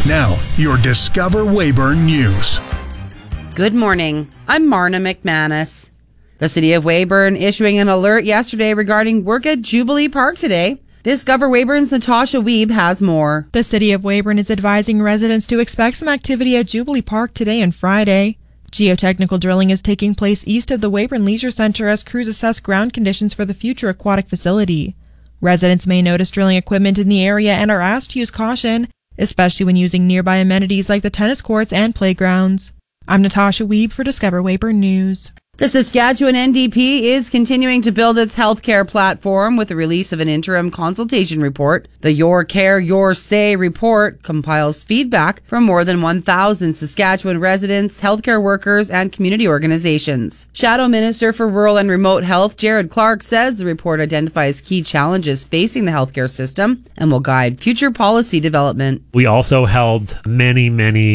Now, your Discover Weyburn News. Good morning. I'm Marna McManus. The City of Weyburn issuing an alert yesterday regarding work at Jubilee Park today. Discover Weyburn's Natasha Wiebe has more. The City of Weyburn is advising residents to expect some activity at Jubilee Park today and Friday. Geotechnical drilling is taking place east of the Weyburn Leisure Centre as crews assess ground conditions for the future aquatic facility. Residents may notice drilling equipment in the area and are asked to use caution, especially when using nearby amenities like the tennis courts and playgrounds. I'm Natasha Wiebe for Discover Weyburn News. The Saskatchewan NDP is continuing to build its healthcare platform with the release of an interim consultation report. The Your Care, Your Say report compiles feedback from more than 1,000 Saskatchewan residents, healthcare workers, and community organizations. Shadow Minister for Rural and Remote Health, Jared Clark, says the report identifies key challenges facing the healthcare system and will guide future policy development. We also held many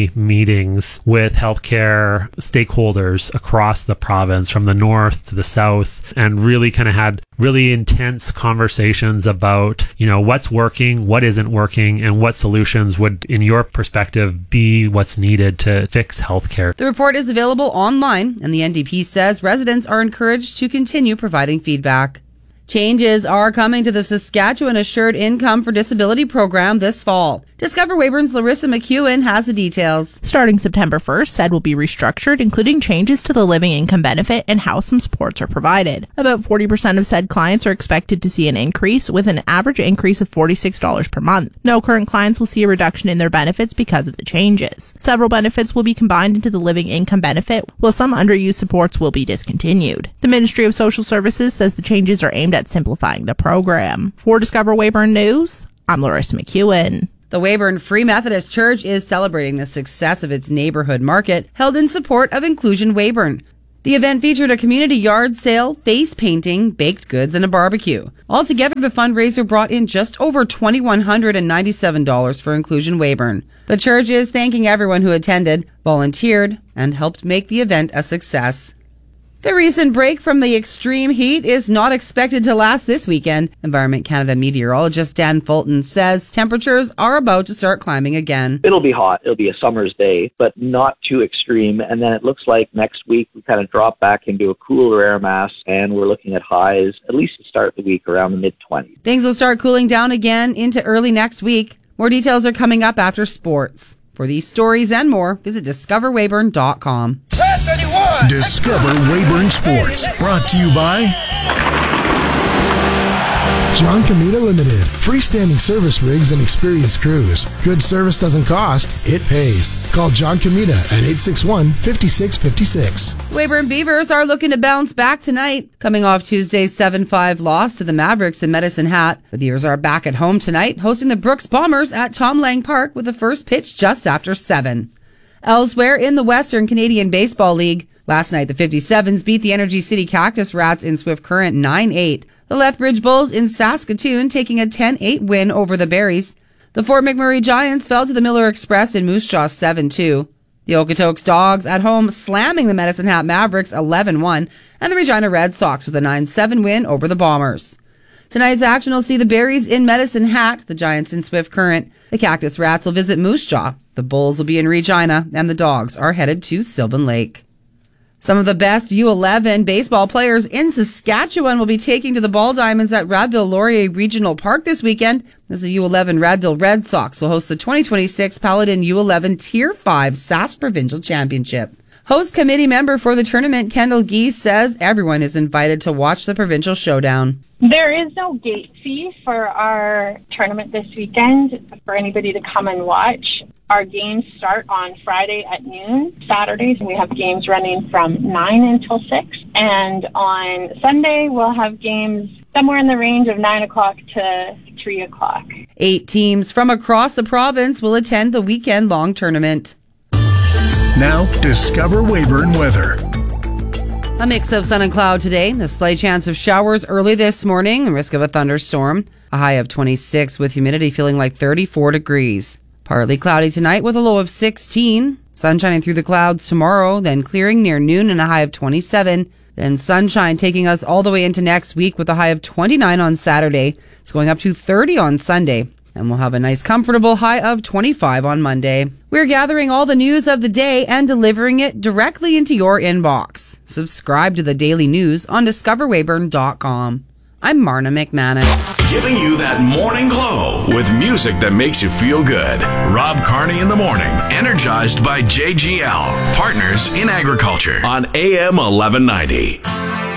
meetings with healthcare stakeholders across the province, from the north to the south, and really kind of had really intense conversations about, what's working, what isn't working, and what solutions would, in your perspective, be what's needed to fix healthcare. The report is available online, and the NDP says residents are encouraged to continue providing feedback. Changes are coming to the Saskatchewan Assured Income for Disability program this fall. Discover Weyburn's Larissa McEwen has the details. Starting September 1st, SAID will be restructured, including changes to the living income benefit and how some supports are provided. About 40% of SAID clients are expected to see an increase, with an average increase of $46 per month. No current clients will see a reduction in their benefits because of the changes. Several benefits will be combined into the living income benefit, while some underused supports will be discontinued. The Ministry of Social Services says the changes are aimed at simplifying the program. For Discover Weyburn News, I'm Larissa McEwen. The Weyburn Free Methodist Church is celebrating the success of its neighborhood market, held in support of Inclusion Weyburn. The event featured a community yard sale, face painting, baked goods, and a barbecue. Altogether, the fundraiser brought in just over $2,197 for Inclusion Weyburn. The church is thanking everyone who attended, volunteered, and helped make the event a success. The recent break from the extreme heat is not expected to last this weekend. Environment Canada meteorologist Dan Fulton says temperatures are about to start climbing again. It'll be hot. It'll be a summer's day, but not too extreme. And then it looks like next week we kind of drop back into a cooler air mass, and we're looking at highs, at least to start the week, around the mid-20s. Things will start cooling down again into early next week. More details are coming up after sports. For these stories and more, visit discoverweyburn.com. Discover Weyburn Sports, brought to you by John Comita Limited. Freestanding service rigs and experienced crews. Good service doesn't cost, it pays. Call John Comita at 861-5656. Weyburn Beavers are looking to bounce back tonight. Coming off Tuesday's 7-5 loss to the Mavericks in Medicine Hat, the Beavers are back at home tonight, hosting the Brooks Bombers at Tom Lang Park with the first pitch just after 7. Elsewhere in the Western Canadian Baseball League, last night the 57s beat the Energy City Cactus Rats in Swift Current 9-8. The Lethbridge Bulls in Saskatoon taking a 10-8 win over the Berries. The Fort McMurray Giants fell to the Miller Express in Moose Jaw 7-2. The Okotoks Dogs at home slamming the Medicine Hat Mavericks 11-1, and the Regina Red Sox with a 9-7 win over the Bombers. Tonight's action will see the Berries in Medicine Hat, the Giants in Swift Current. The Cactus Rats will visit Moose Jaw. The Bulls will be in Regina, and the Dogs are headed to Sylvan Lake. Some of the best U11 baseball players in Saskatchewan will be taking to the Ball Diamonds at Radville-Laurier Regional Park this weekend, as the U11 Radville Red Sox will host the 2026 Paladin U11 Tier 5 Sask Provincial Championship. Host committee member for the tournament, Kendall Geese, says everyone is invited to watch the provincial showdown. There is no gate fee for our tournament this weekend for anybody to come and watch. Our games start on Friday at noon. Saturdays, we have games running from 9 until 6. And on Sunday, we'll have games somewhere in the range of 9 o'clock to 3 o'clock. 8 teams from across the province will attend the weekend-long tournament. Now, Discover Weyburn weather. A mix of sun and cloud today. A slight chance of showers early this morning. A risk of a thunderstorm. A high of 26 with humidity feeling like 34 degrees. Partly cloudy tonight with a low of 16. Sun shining through the clouds tomorrow, then clearing near noon and a high of 27. Then sunshine taking us all the way into next week with a high of 29 on Saturday. It's going up to 30 on Sunday. And we'll have a nice comfortable high of 25 on Monday. We're gathering all the news of the day and delivering it directly into your inbox. Subscribe to the daily news on discoverwayburn.com. I'm Marna McManus. Giving you that morning glow with music that makes you feel good. Rob Carney in the morning, energized by JGL, partners in agriculture on AM 1190.